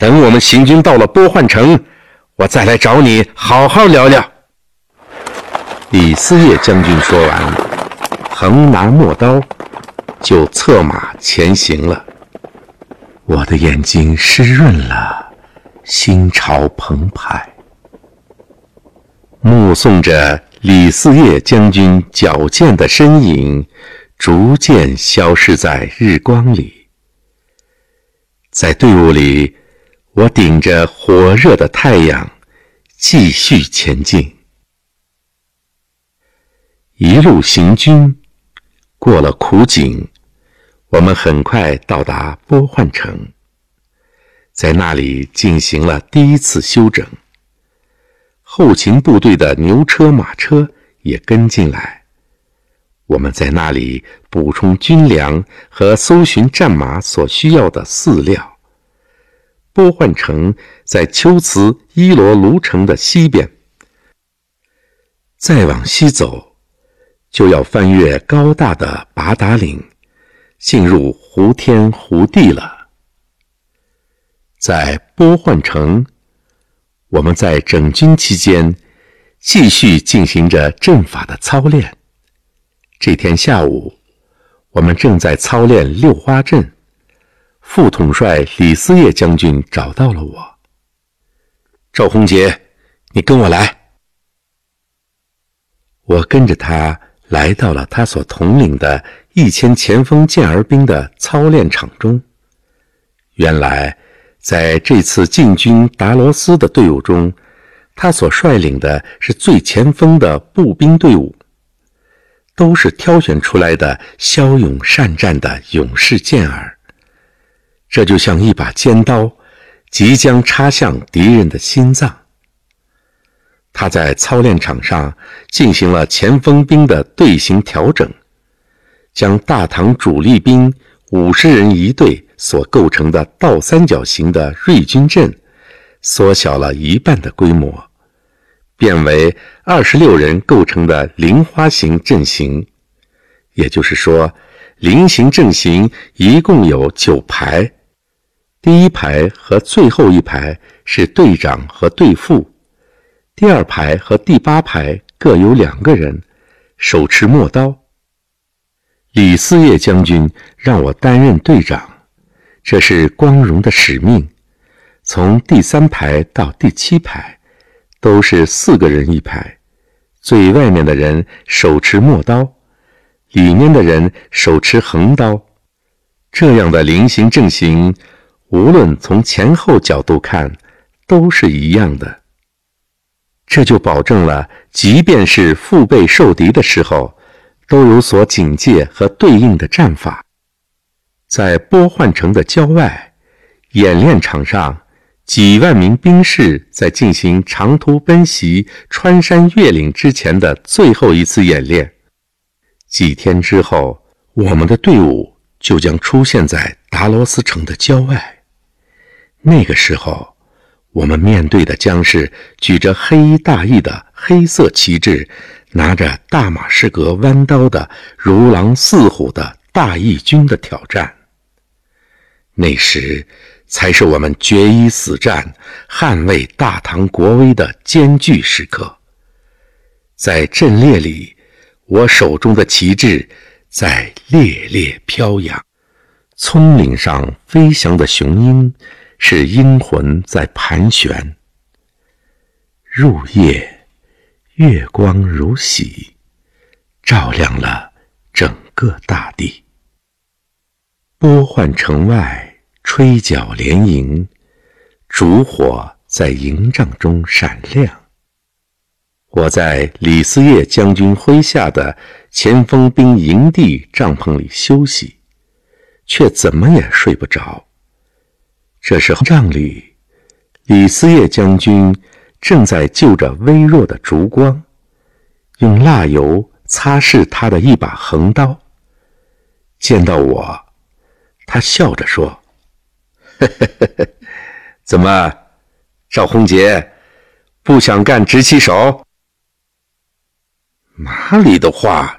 等我们行军到了波换城，我再来找你好好聊聊。”李嗣业将军说完，横拿陌刀，就策马前行了。我的眼睛湿润了，心潮澎湃，目送着李嗣业将军矫健的身影逐渐消失在日光里。在队伍里，我顶着火热的太阳继续前进。一路行军，过了苦井，我们很快到达波换城，在那里进行了第一次休整。后勤部队的牛车马车也跟进来，我们在那里补充军粮和搜寻战马所需要的饲料。波换城在龟兹伊罗卢城的西边，再往西走，就要翻越高大的拔达岭，进入湖天湖地了。在波换城，我们在整军期间继续进行着阵法的操练。这天下午，我们正在操练六花阵，副统帅李嗣业将军找到了我。赵宏杰，你跟我来。我跟着他来到了他所统领的1000前锋健儿兵的操练场中。原来在这次进军达罗斯的队伍中，他所率领的是最前锋的步兵队伍，都是挑选出来的骁勇善战的勇士健儿。这就像一把尖刀，即将插向敌人的心脏。他在操练场上进行了前锋兵的队形调整，将大唐主力兵50人一队所构成的倒三角形的锐军阵缩小了一半的规模，变为26人构成的菱花形阵型。也就是说，菱形阵型一共有9排，第一排和最后一排是队长和队副，第二排和第8排各有2个人，手持陌刀。李嗣业将军让我担任队长，这是光荣的使命。从第3排到第7排都是4个人一排，最外面的人手持陌刀，里面的人手持横刀。这样的菱形阵型，无论从前后角度看都是一样的。这就保证了即便是腹背受敌的时候，都有所警戒和对应的战法。在波换城的郊外，演练场上几万名兵士在进行长途奔袭、穿山越岭之前的最后一次演练。几天之后，我们的队伍就将出现在达罗斯城的郊外。那个时候，我们面对的将是举着黑衣大翼的黑色旗帜，拿着大马士革弯刀的如狼似虎的大义军的挑战。那时才是我们决一死战、捍卫大唐国威的艰巨时刻。在阵列里，我手中的旗帜在猎猎飘扬，葱岭上飞翔的雄鹰是鹰魂在盘旋。入夜，月光如洗，照亮了整个大地。波换城外吹角连营，烛火在营帐中闪亮。我在李嗣业将军麾下的前锋兵营地帐篷里休息，却怎么也睡不着。这时帐里，李嗣业将军正在就着微弱的烛光，用蜡油擦拭他的一把横刀。见到我，他笑着说：“呵呵呵呵，怎么，赵宏杰，不想干直旗手？”哪里的话，